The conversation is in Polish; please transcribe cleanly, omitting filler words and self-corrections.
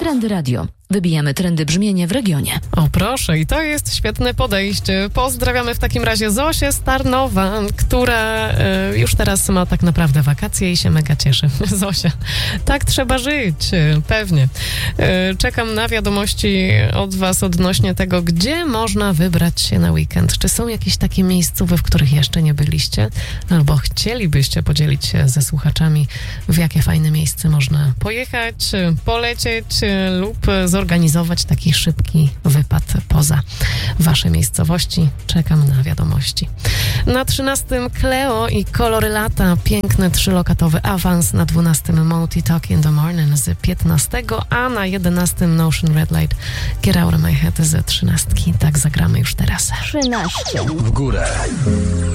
Trendy Radio. Wybijamy trendy brzmienie w regionie. O proszę, i to jest świetne podejście. Pozdrawiamy w takim razie Zosię z Tarnowa, która już teraz ma tak naprawdę wakacje i się mega cieszy. Zosia, tak trzeba żyć, pewnie. Czekam na wiadomości od was odnośnie tego, gdzie można wybrać się na weekend. Czy są jakieś takie miejscowe, w których jeszcze nie byliście? Albo chcielibyście podzielić się ze słuchaczami, w jakie fajne miejsce można pojechać, polecieć lub zorganizować taki szybki wypad poza wasze miejscowości. Czekam na wiadomości. Na 13 Cleo i Kolory Lata, piękny 3-lokatowy awans. Na 12 Moti Talk in the Morning z 15, a na 11 Notion Red Light Get Out of My Head z 13. Tak zagramy już teraz. 13. W górę.